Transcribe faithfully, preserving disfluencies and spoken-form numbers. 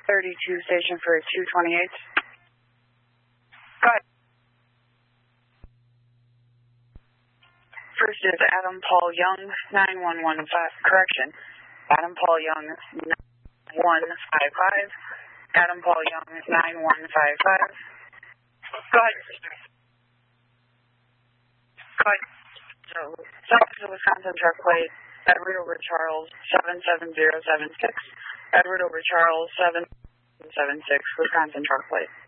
thirty-two station for two twenty-eight. Go ahead. First is Adam Paul Young, nine one one five, correction, Adam Paul Young, nine one five five, Adam Paul Young, nine one five five. Go ahead. Go ahead. So, south to Wisconsin truck plate, Edward over Charles, seven seven zero seven six, Edward over Charles, seven seven six, Wisconsin truck plate.